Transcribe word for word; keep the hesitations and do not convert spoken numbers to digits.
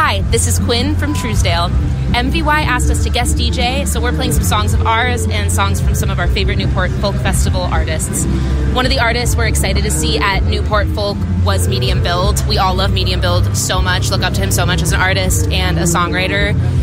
Hi, this is Quinn from Truesdale. M V Y asked us to guest D J, so we're playing some songs of ours and songs from some of our favorite Newport Folk Festival artists. One of the artists we're excited to see at Newport Folk was Medium Build. We all love Medium Build so much, look up to him so much as an artist and a songwriter.